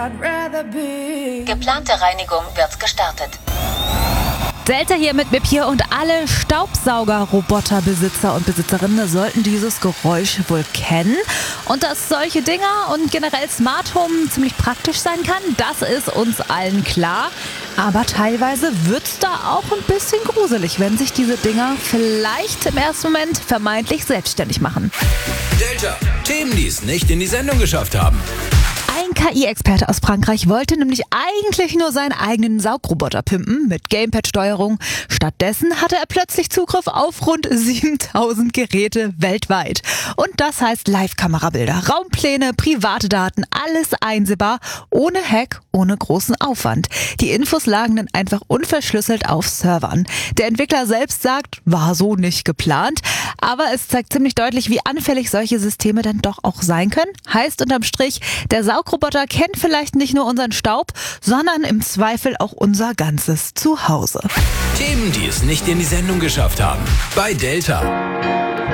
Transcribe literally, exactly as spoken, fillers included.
Geplante Reinigung wird gestartet. Delta hier mit Mip hier und alle Staubsauger-Roboterbesitzer und Besitzerinnen sollten dieses Geräusch wohl kennen. Und dass solche Dinger und generell Smart Home ziemlich praktisch sein kann, das ist uns allen klar. Aber teilweise wird's da auch ein bisschen gruselig, wenn sich diese Dinger vielleicht im ersten Moment vermeintlich selbstständig machen. Delta, Themen, die es nicht in die Sendung geschafft haben. Ein K I-Experte aus Frankreich wollte nämlich eigentlich nur seinen eigenen Saugroboter pimpen mit Gamepad-Steuerung. Stattdessen hatte er plötzlich Zugriff auf rund siebentausend Geräte weltweit. Und das heißt Live-Kamerabilder, Raumpläne, private Daten, alles einsehbar, ohne Hack, ohne großen Aufwand. Die Infos lagen dann einfach unverschlüsselt auf Servern. Der Entwickler selbst sagt, war so nicht geplant, aber es zeigt ziemlich deutlich, wie anfällig solche Systeme dann doch auch sein können. Heißt unterm Strich, der Saugroboter kennt vielleicht nicht nur unseren Staub, sondern im Zweifel auch unser ganzes Zuhause. Themen, die es nicht in die Sendung geschafft haben. Bei Delta.